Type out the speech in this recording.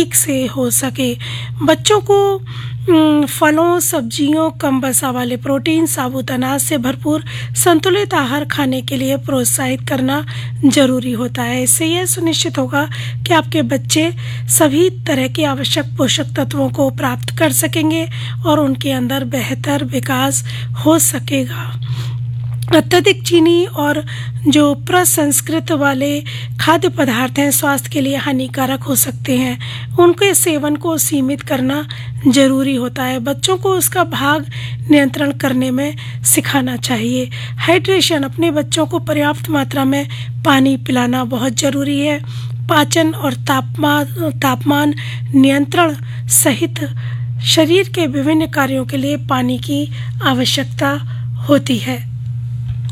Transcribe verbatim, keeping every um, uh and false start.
ठीक से हो सके। बच्चों को उम, फलों, सब्जियों, कम वसा वाले प्रोटीन, साबुत अनाज से भरपूर संतुलित आहार खाने के लिए प्रोत्साहित करना ज़रूरी होता है। इससे यह सुनिश्चित होगा कि आपके बच्चे सभी तरह के आवश्यक पोषक तत्वों को प्राप्त कर सकेंगे और उनके अंदर बेहतर विकास हो सकेगा। अत्यधिक चीनी और जो प्रसंस्कृत वाले खाद्य पदार्थ हैं स्वास्थ्य के लिए हानिकारक हो सकते हैं। उनके सेवन को सीमित करना ज़रूरी होता है। बच्चों को उसका भाग नियंत्रण करने में सिखाना चाहिए। हाइड्रेशन, अपने बच्चों को पर्याप्त मात्रा में पानी पिलाना बहुत ज़रूरी है। पाचन और तापमान तापमान नियंत्रण सहित शरीर के विभिन्न कार्यों के लिए पानी की आवश्यकता होती है।